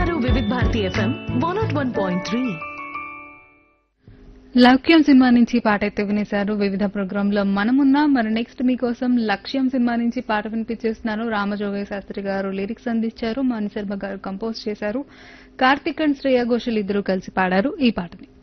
వింటున్నారు వివిధ భారతి ఎఫ్ఎం 101.3. లక్ష్యం సినిమా నుంచి పాట అయితే వినేశారు. వివిధ ప్రోగ్రామ్ లో మనమున్నా. మరి నెక్స్ట్ మీకోసం లక్ష్యం సినిమా నుంచి పాట వినిపించేస్తున్నాను. రామజోగయ్య శాస్త్రి గారు లిరిక్స్ అందించారు, మణిశర్మ గారు కంపోజ్ చేశారు, కార్తిక్ అండ్ శ్రేయా ఘోషల్ ఇద్దరు కలిసి పాడారు ఈ పాటని.